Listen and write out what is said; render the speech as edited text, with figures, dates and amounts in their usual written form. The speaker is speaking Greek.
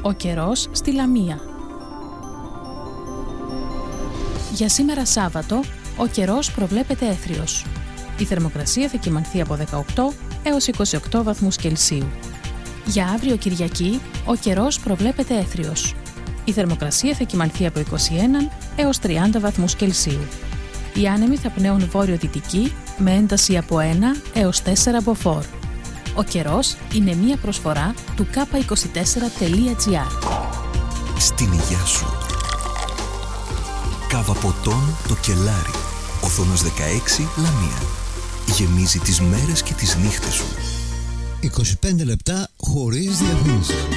Ο καιρός στη Λαμία. Για σήμερα Σάββατο, ο καιρός προβλέπεται έθριος. Η θερμοκρασία θα κυμανθεί από 18 έως 28 βαθμούς Κελσίου. Για αύριο Κυριακή, ο καιρός προβλέπεται έθριος. Η θερμοκρασία θα κυμανθεί από 21 έως 30 βαθμούς Κελσίου. Οι άνεμοι θα πνέουν βόρειο-δυτική με ένταση από 1 έως 4 μποφόρ. Ο καιρός είναι μία προσφορά του k24.gr. Στην υγειά σου. Κάβα ποτών το Κελάρι. Οθόνος 16 Λαμία. Γεμίζει τις μέρες και τις νύχτες σου. 25 λεπτά χωρίς διαφημίσεις.